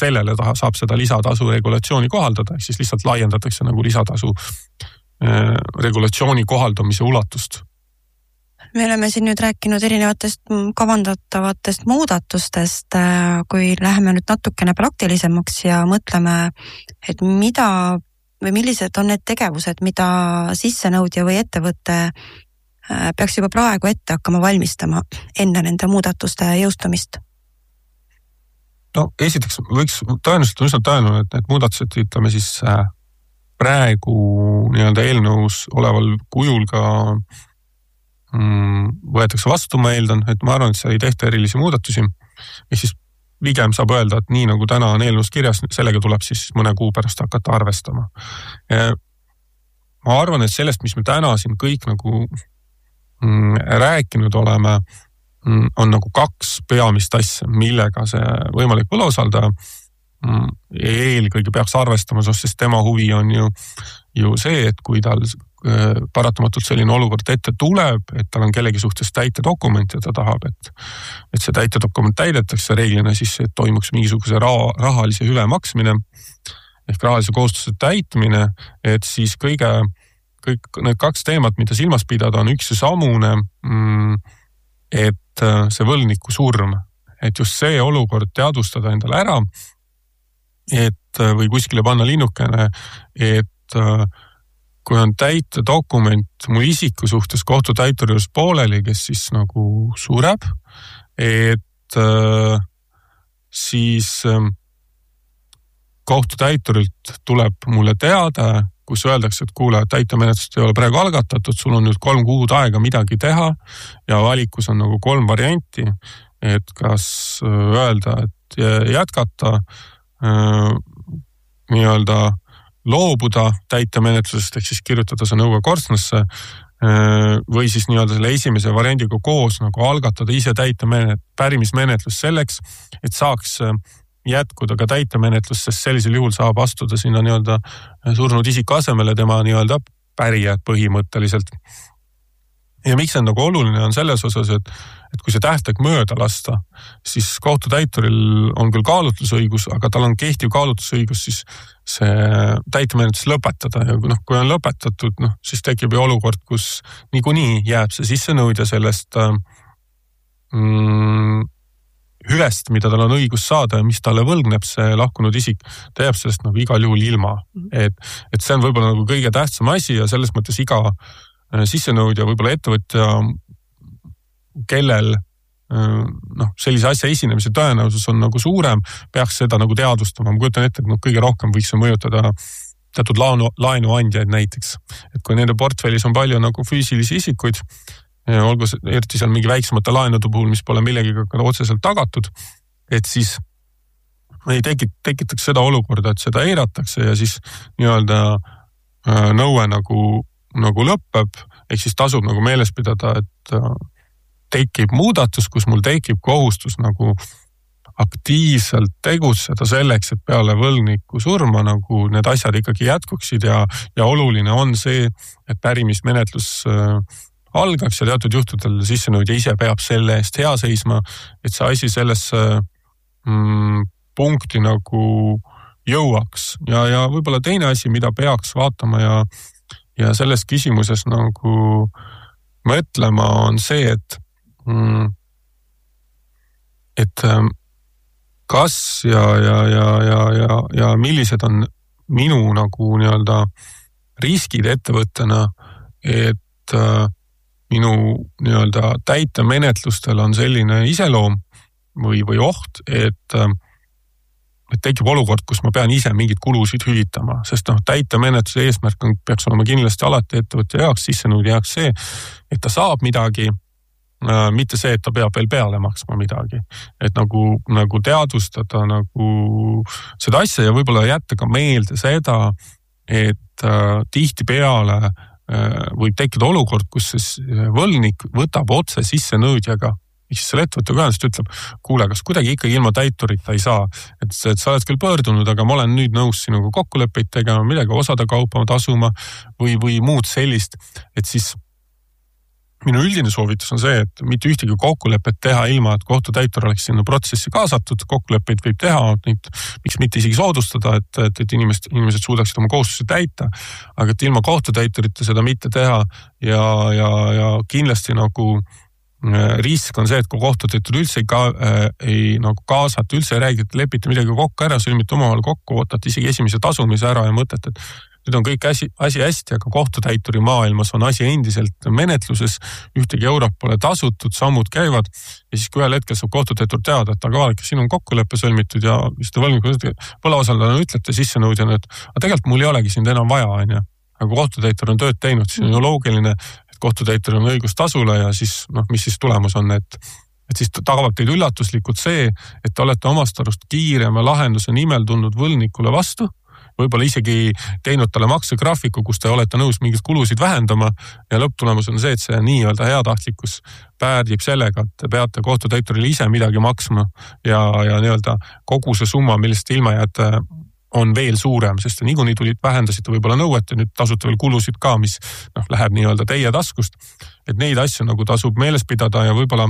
sellele saab seda lisatasu regulatsiooni kohaldada, ehk siis lihtsalt laiendatakse nagu lisatasu regulatsiooni kohaldamise ulatust. Me oleme siin nüüd rääkinud erinevatest kavandatavatest muudatustest, kui läheme nüüd natukene praktilisemaks ja mõtleme, et mida või millised on need tegevused, mida sissenõudja või ettevõte peaks juba praegu ette hakkama valmistama enne nende muudatuste jõustumist? No esiteks võiks tõenäoliselt üsna tõenäoline, et need muudatused ütleme siis praegu nii-öelda eelnõus oleval kujul ka võetakse vastu, ma eeldan, et ma arvan, et seal ei tehta erilisi muudatusi. Ja siis pigem saab öelda, et nii nagu täna on eelnõus kirjas, sellega tuleb siis mõne kuu pärast hakata arvestama. Ma arvan, et sellest, mis me täna siin kõik nagu rääkinud oleme, on nagu kaks peamist asja, millega see võimalik võlausaldada eelkõige peaks arvestama, sest tema huvi on ju see, et kui tal paratamatult selline olukord ette tuleb, et tal on kellegi suhtes täitedokument ja ta tahab, et see täitedokument täidetakse reeglina, siis et toimuks mingisuguse rahalise hüve maksmine ehk rahalise kohustuse täitmine, et siis kõik need kaks teemat, mida silmas pidada, on üks ja samune, et see võlgniku surm, et just see olukord teadvustada endale ära, et või kuskile panna linnukene, et kui on täitedokument mu isiku suhtes kohtutäituri juures pooleli, kes siis nagu sureb, et siis kohtutäiturilt tuleb mulle teada, kus öeldakse, et kuule, täitemenetlust ei ole praegu algatatud, sul on nüüd 3 kuud aega midagi teha ja valikus on nagu 3 varianti, et kas öelda, et jätkata nii-öelda loobuda täitemenetlusest, ehk siis kirjutada see nõue korstnasse või siis nii-öelda selle esimese variandiga koos nagu algatada ise pärimismenetlus selleks, et saaks jätkuda ka täitemenetlus, sest sellisel juhul saab astuda sinna nii-öelda surnud isiku asemele tema nii-öelda pärijad põhimõtteliselt. Ja miks see nagu oluline on selles osas, et kui see tähtaeg mööda lasta, siis kohtutäituril on küll kaalutlusõigus, aga tal on kehtiv kaalutlusõigus siis see täitemenetlus lõpetada ja kui on lõpetatud, siis tekib ju olukord, kus niikuinii jääb see sissenõudja sellest hüvest, mida tal on õigus saada ja mis talle võlgneb see lahkunud isik, ta jääb sellest nagu igal juhul ilma. Et see on võib-olla nagu kõige tähtsam asi ja selles mõttes iga sissenõudja, võib-olla ettevõtja, kellel sellise asja esinemise tõenäosus on nagu suurem, peaks seda nagu teadvustama. Ma kujutan ette, et kõige rohkem võiks mõjutada teatud laenuandjaid näiteks. Et kui nende portfellis on palju nagu füüsilisi isikuid, olgu eriti seal mingi väiksemate laenude puhul, mis pole millegiga otseselt tagatud, et siis ei tekitaks seda olukorda, et seda eiratakse ja siis nii-öelda nõue nagu lõpeb, ehk siis tasub nagu meeles pidada, et tekib muudatus, kus mul tekib kohustus nagu aktiivselt tegutseda selleks, et peale võlgniku surma nagu need asjad ikkagi jätkuksid ja oluline on see, et pärimismenetlus algaks ja teatud juhtudel sissenõudja ise peab selle eest hea seisma, et see asi sellesse punkti nagu jõuaks. Ja võib-olla teine asi, mida peaks vaatama ja selles küsimuses nagu mõtlema on see, et kas ja millised on minu nagu nii-öelda riskid ettevõttena, et minu nii-öelda täitemenetlustel on selline iseloom või oht, et tekib olukord, kus ma pean ise mingid kulusid hüvitama, sest täitemenetluse eesmärk peaks olema kindlasti alati ettevõtja jaoks, sissenõudja jaoks see, et ta saab midagi, mitte see, et ta peab veel peale maksma midagi. Et nagu teadvustada nagu seda asja ja võib-olla jätta ka meelde seda, et tihti peale võib tekkida olukord, kus võlgnik võtab otse sissenõudjaga, siis selle ettevõtte ühendust ütleb, kuule, kas kuidagi ikkagi ilma täiturita ei saa, et sa oled küll pöördunud, aga ma olen nüüd nõus sinuga kokkuleppeid tegema, midagi osade kaupa tasuma või muud sellist, et siis minu üldine soovitus on see, et mitte ühtegi kokkulepet teha ilma, et kohtutäitur oleks sinna protsessi kaasatud, kokkuleppeid võib teha, miks mitte isegi soodustada, et inimesed suudaksid oma kohustusi täita, aga et ilma kohtutäiturite seda mitte teha ja kindlasti nagu risk on see, et kui kohtutäitur üldse ei nagu kaasata, üldse ei räägi, et lepite midagi kokku ära, sõlmite omavahel kokku, ootate isegi esimese tasumise ära ja mõtet, et nüüd on kõik asi hästi, aga kohtutäituri maailmas on asi endiselt menetluses, ühtegi eurot pole tasutud, sammud käivad ja siis kui ühel hetkel saab kohtutäitur teada, et aga vaadake, siin on kokkulepe sõlmitud ja siis te võlausaldajana ütlete sissenõudjana, et tegelikult mul ei olegi sind enam vaja, on. Aga kohtutäitur on tööd teinud, siis on ju loogiline, et kohtutäitur on õigus tasule ja siis, mis siis tulemus on, et siis tagavad teid üllatuslikult see, et te olete omast arust kiirema lahenduse nimel tulnud võlnikule vastu, võib-olla isegi teinud talle maksegraafiku, kus te olete nõus mingeid kulusid vähendama ja lõpptulemus on see, et see nii-öelda heatahtlikkus päärdib sellega, et te peate kohtutäiturile ise midagi maksma ja nii-öelda kogu see summa, millest ilma jääte, on veel suurem, sest te niikuinii vähendasite võib-olla nõuet ja nüüd tasute veel kulusid ka, mis läheb nii-öelda teie taskust. Et neid asju nagu tasub meeles pidada ja võib-olla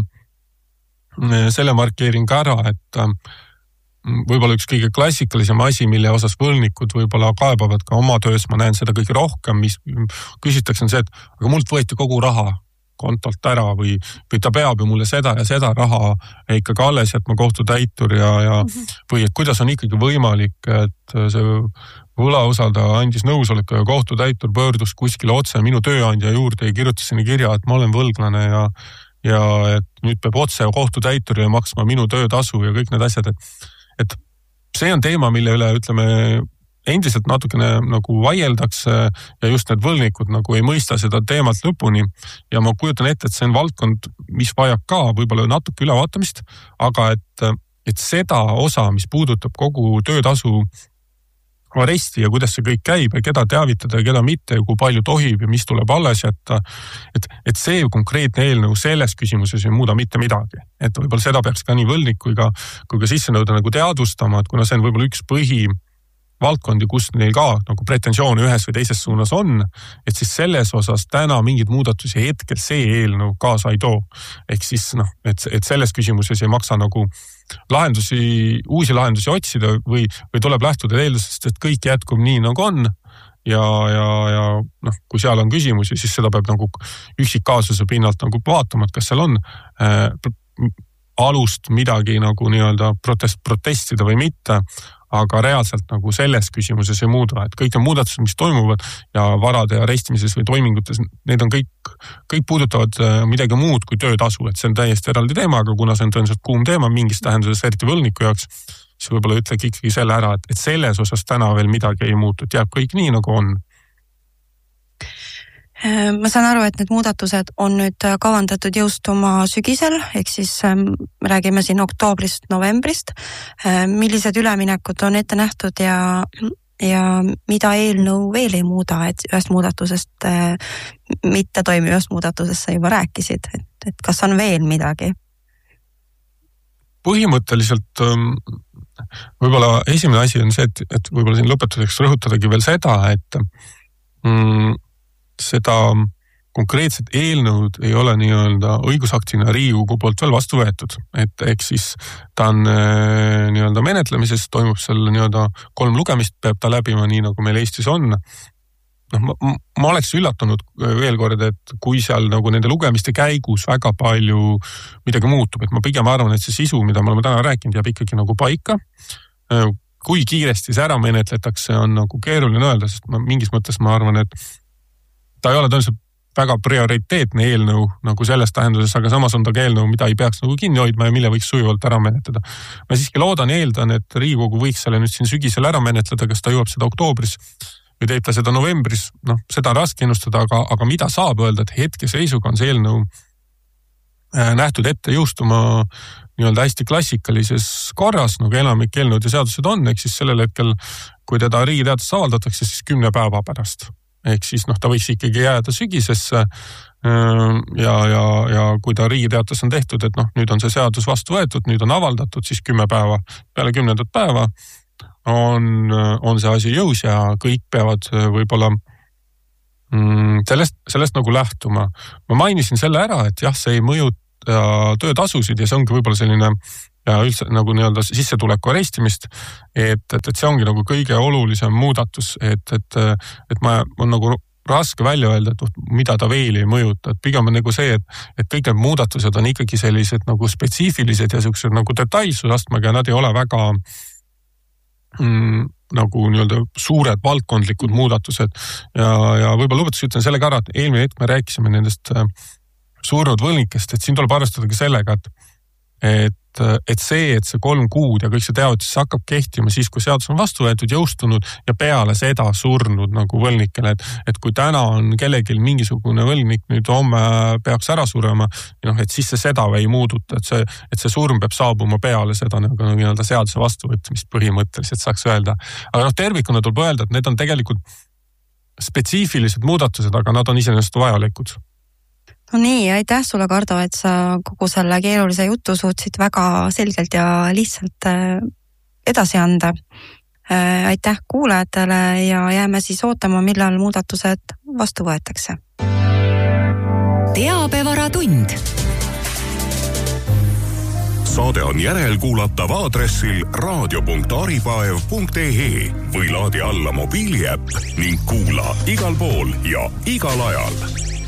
selle markeerin ka ära, et võib-olla üks kõige klassikalisem asi, mille osas võlnikud võib-olla kaebavad ka oma töös, ma näen seda kõige rohkem, mis küsitakse on see, et aga mult võeti kogu raha kontolt ära või ta peab ju mulle seda ja seda raha ikkagi alles jätma kohtutäitur või et kuidas on ikkagi võimalik, et see võlausaldaja andis nõusoleku ja kohtutäitur pöördus kuskile otse minu tööandja juurde ja kirjutas sinna kirja, et ma olen võlglane ja et nüüd peab otse kohtutäiturile maksma minu töötasu ja kõik need asjad, et see on teema, mille üle, ütleme, endiselt natukene nagu vaieldakse ja just need võlnikud nagu ei mõista seda teemat lõpuni ja ma kujutan ette, et see on valdkond, mis vajab ka võib-olla natuke ülevaatamist, aga et seda osa, mis puudutab kogu töötasu aresti ja kuidas see kõik käib ja keda teavitada ja keda mitte ja kui palju tohib ja mis tuleb alles jätta, et see konkreetne eelnõu selles küsimuses ei muuda mitte midagi. Et võib-olla seda peaks ka nii võlnik kui ka sissenõude nagu teadvustama, et kuna see on võib-olla üks põhivaldkondi, kus neil ka nagu pretensioone ühes või teises suunas on, et siis selles osas täna mingid muudatusi hetkel see eelnõu kaasa ei too. Ehk siis et selles küsimuses ei maksa nagu uusi lahendusi otsida või tuleb lähtuda eeldusest, et kõik jätkub nii nagu on ja kui seal on küsimusi, siis seda peab nagu üksikkaasuse pinnalt nagu vaatama, et kas seal on alust midagi nagu nii-öelda protestida või mitte, aga reaalselt nagu selles küsimuses ei muuda, et kõik on muudatused, mis toimuvad ja varade arestimises või toimingutes, need on kõik puudutavad midagi muud kui töötasu, et see on täiesti eraldi teema, aga kuna see on tõenäoliselt kuum teema mingis tähenduses eriti võlniku jaoks, siis võib-olla ütlegi ikkagi selle ära, et selles osas täna veel midagi ei muutu, et jääb kõik nii nagu on. Ma saan aru, et need muudatused on nüüd kavandatud jõustuma sügisel, ehk siis räägime siin oktoobrist, novembrist. Millised üleminekud on ette nähtud ja mida eelnõu veel ei muuda, et ühest muudatusest, mitte toimivast muudatusest sa juba rääkisid, et kas on veel midagi? Põhimõtteliselt võib-olla esimene asi on see, et võib-olla siin lõpetuseks rõhutadagi veel seda, et seda konkreetset eelnõud ei ole nii-öelda õigusaktina Riigikogu poolt veel vastu võetud, et eks siis ta on nii-öelda menetlemises, toimub seal nii-öelda 3 lugemist, peab ta läbima nii nagu meil Eestis on. Ma oleks üllatunud veel kord, et kui seal nagu nende lugemiste käigus väga palju midagi muutub, et ma pigem arvan, et see sisu, mida me oleme täna rääkinud, jääb ikkagi nagu paika. Kui kiiresti see ära menetletakse, on nagu keeruline öelda, sest mingis mõttes ma arvan, et ta ei ole tõenäoliselt väga prioriteetne eelnõu nagu selles tähenduses, aga samas on ta ka eelnõu, mida ei peaks nagu kinni hoidma ja mille võiks sujuvalt ära menetleda. Ma siiski loodan ja eeldan, et Riigikogu võiks selle nüüd siin sügisel ära menetleda, kas ta jõuab seda oktoobris või teeb ta seda novembris, seda on raske ennustada, aga mida saab öelda, et hetkeseisuga on see eelnõu nähtud ette jõustuma nii-öelda hästi klassikalises korras, nagu enamik eelnõud ja seadused on, ehk siis sellel hetkel, kui teda Riigiteates avaldatakse, siis 10 päeva pärast. Ehk siis ta võiks ikkagi jääda sügisesse ja kui ta Riigiteates on tehtud, et nüüd on see seadus vastu võetud, nüüd on avaldatud, siis 10 päeva, peale 10. päeva on see asi jõus ja kõik peavad võib-olla sellest nagu lähtuma. Ma mainisin selle ära, et jah, see ei mõjuta töötasusid ja see ongi võib-olla selline ja üldse nagu nii-öelda sissetuleku arestimist, et see ongi nagu kõige olulisem muudatus, et on nagu raske välja öelda, et mida ta veel ei mõjuta, et pigem on nagu see, et kõik need muudatused on ikkagi sellised nagu spetsiifilised ja sellised nagu detailsusastmega ja nad ei ole väga nagu nii-öelda suured valdkondlikud muudatused ja võib-olla lõpetuseks ütlen sellega ära, et eelmine hetk me rääkisime nendest surnud võlnikest, et siin tuleb arvestada ka sellega, et see 3 kuud ja kõik see teavitus hakkab kehtima siis, kui seadus on vastu võetud, jõustunud ja peale seda surnud nagu võlnikele, et kui täna on kellelgi mingisugune võlnik nüüd homme peaks ära surema, et siis see seda ei muuduta, et see surm peab saabuma peale seda nagu nii-öelda seaduse vastuvõtmist põhimõtteliselt saaks öelda. Aga tervikuna tuleb öelda, et need on tegelikult spetsiifilised muudatused, aga nad on iseenesest vajalikud. No nii, aitäh sulle, Kardo, et sa kogu selle keerulise jutu suutsid väga selgelt ja lihtsalt edasi anda. Aitäh kuulajatele ja jääme siis ootama, millal muudatused vastu võetakse. Teabevaratund. Saade on järelkuulatav aadressil radio.aripaev.ee või laadi alla mobiiliäpp ning kuula igal pool ja igal ajal.